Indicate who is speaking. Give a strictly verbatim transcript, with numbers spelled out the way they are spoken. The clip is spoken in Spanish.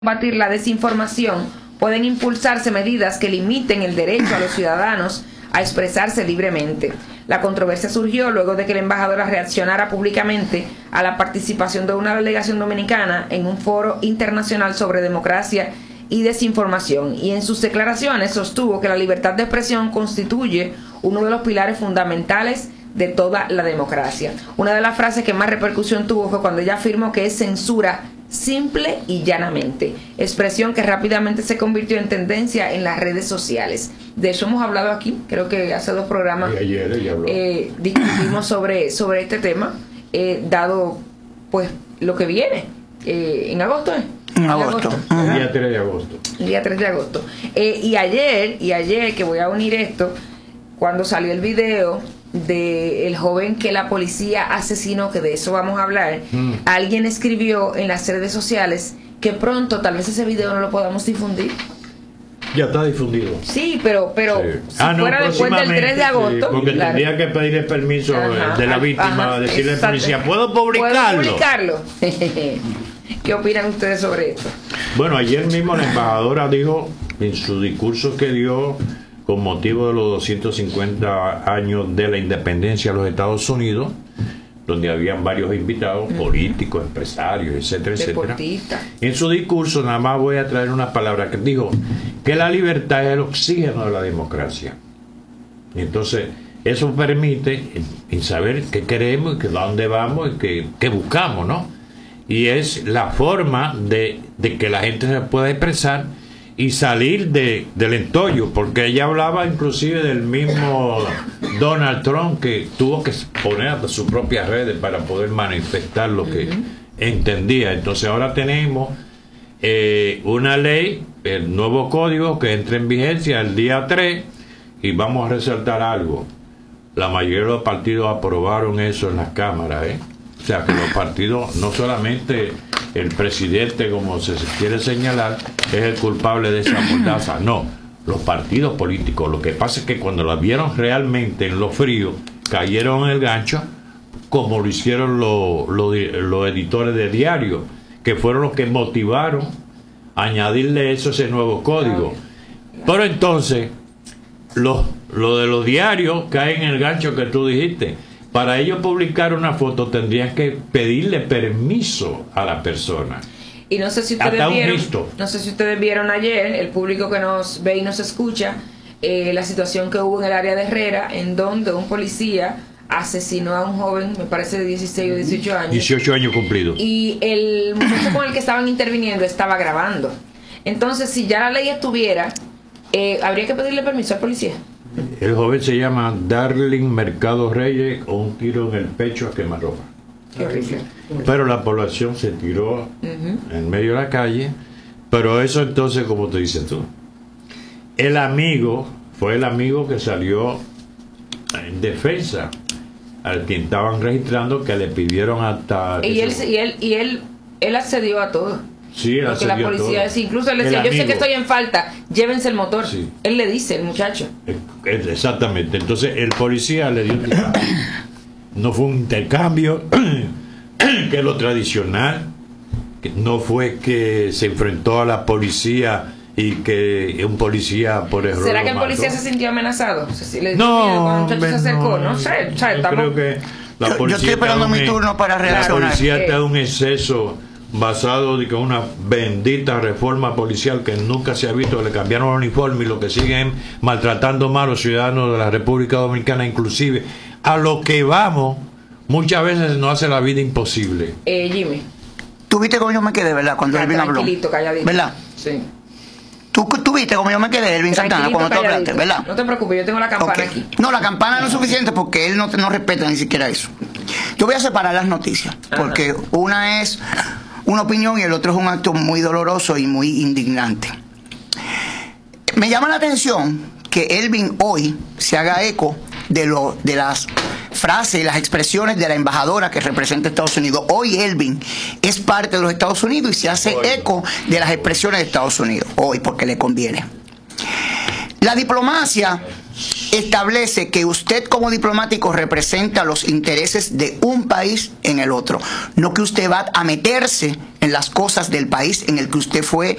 Speaker 1: combatir la desinformación, pueden impulsarse medidas que limiten el derecho a los ciudadanos a expresarse libremente. La controversia surgió luego de que la embajadora reaccionara públicamente a la participación de una delegación dominicana en un foro internacional sobre democracia y desinformación, y en sus declaraciones sostuvo que la libertad de expresión constituye uno de los pilares fundamentales de toda la democracia. Una de las frases que más repercusión tuvo fue cuando ella afirmó que es censura simple y llanamente, expresión que rápidamente se convirtió en tendencia en las redes sociales. De eso hemos hablado aquí, creo que hace dos programas
Speaker 2: ayer ella habló.
Speaker 1: Eh, discutimos sobre, sobre este tema, eh, dado pues lo que viene eh, en agosto, ¿eh?
Speaker 3: En agosto.
Speaker 2: El día tres de agosto.
Speaker 1: El día tres de agosto. Eh, y ayer, y ayer que voy a unir esto, cuando salió el video de el joven que la policía asesinó, que de eso vamos a hablar, mm. alguien escribió en las redes sociales que pronto tal vez ese video no lo podamos difundir.
Speaker 2: Ya está difundido.
Speaker 1: Sí, pero pero
Speaker 2: sí.
Speaker 1: si
Speaker 2: ah, no,
Speaker 1: fuera después del tres de agosto.
Speaker 2: Sí, porque claro. tendría que pedir el permiso ajá, de la víctima, ajá, decirle al policía, ¿puedo publicarlo?
Speaker 1: ¿Puedo publicarlo? ¿Qué opinan ustedes sobre esto?
Speaker 2: Bueno, ayer mismo la embajadora dijo en su discurso que dio con motivo de los doscientos cincuenta años de la independencia de los Estados Unidos, donde habían varios invitados, uh-huh. políticos, empresarios, etcétera,
Speaker 1: Deportista.
Speaker 2: etcétera. En su discurso nada más voy a traer unas palabras que dijo que la libertad es el oxígeno de la democracia. Y entonces eso permite en saber qué queremos, que dónde vamos y qué, qué buscamos, ¿no? Y es la forma de, de que la gente se pueda expresar y salir de, del entollo, porque ella hablaba inclusive del mismo Donald Trump, que tuvo que poner hasta sus propias redes para poder manifestar lo que uh-huh. entendía. Entonces ahora tenemos eh, una ley, el nuevo código que entra en vigencia el día tres, y vamos a resaltar algo: la mayoría de los partidos aprobaron eso en las cámaras, ¿eh? O sea que los partidos, no solamente el presidente, como se quiere señalar, es el culpable de esa mordaza. No, los partidos políticos. Lo que pasa es que cuando la vieron realmente en lo frío, cayeron en el gancho, como lo hicieron los lo, lo editores de diario, que fueron los que motivaron a añadirle eso a ese nuevo código. Pero entonces, lo, lo de los diarios caen en el gancho que tú dijiste. Para ellos publicar una foto tendrían que pedirle permiso a la persona.
Speaker 1: Y no sé si ustedes vieron, no sé si ustedes vieron ayer, el público que nos ve y nos escucha, eh, la situación que hubo en el área de Herrera, en donde un policía asesinó a un joven, me parece de dieciséis o dieciocho años.
Speaker 2: dieciocho años cumplidos.
Speaker 1: Y el muchacho con el que estaban interviniendo estaba grabando. Entonces, si ya la ley estuviera, eh, habría que pedirle permiso al policía.
Speaker 2: El joven se llama Darling Mercado Reyes, con un tiro en el pecho a quemarropa.
Speaker 1: Qué horrible.
Speaker 2: Pero la población se tiró uh-huh. en medio de la calle. Pero eso entonces, como te dices tú, el amigo fue el amigo que salió en defensa al quien estaban registrando, que le pidieron hasta...
Speaker 1: Y él, y él, y él, él accedió a todo.
Speaker 2: Sí, él
Speaker 1: porque la policía decía, incluso él decía, yo sé que estoy en falta, llévense el motor. Sí. Él le dice, el muchacho.
Speaker 2: Exactamente. Entonces el policía le dio un no fue un intercambio que es lo tradicional, que no fue que se enfrentó a la policía y que un policía por error.
Speaker 1: ¿Será que el policía se sintió amenazado? ¿Le
Speaker 2: no,
Speaker 1: cuando el muchacho se acercó? No, no sé. O sea,
Speaker 2: yo creo que la
Speaker 3: yo,
Speaker 2: policía
Speaker 3: yo estoy esperando mi turno para reaccionar.
Speaker 2: La policía está en un exceso basado en una bendita reforma policial que nunca se ha visto, le cambiaron el uniforme y lo que siguen maltratando más a los ciudadanos de la República Dominicana, inclusive a lo que vamos, muchas veces nos hace la vida imposible.
Speaker 1: Eh, Jimmy.
Speaker 3: ¿Tú viste cómo yo me quedé, verdad? Cuando Elvin habló.
Speaker 1: Tranquilito, calladito.
Speaker 3: ¿Verdad?
Speaker 1: Sí.
Speaker 3: ¿Tú, tú viste cómo yo me quedé, Elvin Santana, cuando tú hablaste, verdad?
Speaker 1: No te preocupes, yo tengo la campana
Speaker 3: okay.
Speaker 1: aquí.
Speaker 3: No, la campana no es suficiente porque él no, no respeta ni siquiera eso. Yo voy a separar las noticias, porque Ajá. una es una opinión y el otro es un acto muy doloroso y muy indignante. Me llama la atención que Elvin hoy se haga eco de, lo, de las frases y las expresiones de la embajadora que representa a Estados Unidos. Hoy Elvin es parte de los Estados Unidos y se hace hoy. eco de las expresiones de Estados Unidos. Hoy, porque le conviene. La diplomacia establece que usted como diplomático representa los intereses de un país en el otro, no que usted va a meterse en las cosas del país en el que usted fue